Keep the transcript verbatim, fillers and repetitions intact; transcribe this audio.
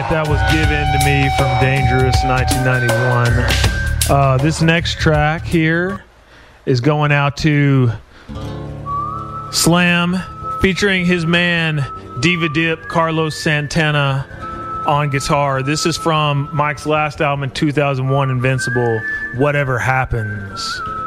That was given to me from Dangerous nineteen ninety-one. Uh, this next track here is going out to Slam, featuring his man Diva Dip, Carlos Santana on guitar. This is from Mike's last album in two thousand one, Invincible, Whatever Happens.